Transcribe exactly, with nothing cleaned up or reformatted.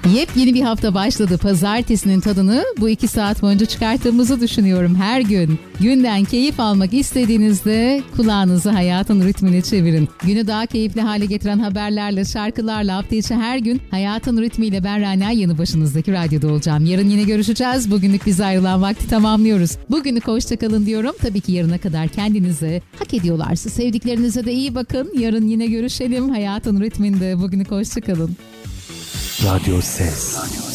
Yepyeni bir hafta başladı. Pazartesinin tadını bu iki saat boyunca çıkarttığımızı düşünüyorum her gün. Günden keyif almak istediğinizde kulağınızı hayatın ritmine çevirin. Günü daha keyifli hale getiren haberlerle, şarkılarla hafta içi her gün hayatın ritmiyle ben Rana yanı başınızdaki radyoda olacağım. Yarın yine görüşeceğiz. Bugünlük bize ayrılan vakti tamamlıyoruz. Bugünlük hoşça kalın diyorum. Tabii ki yarına kadar kendinize, hak ediyorlarsa sevdiklerinize de iyi bakın. Yarın yine görüşelim hayatın ritminde. Bugünlük hoşça kalın. Radyo Ses.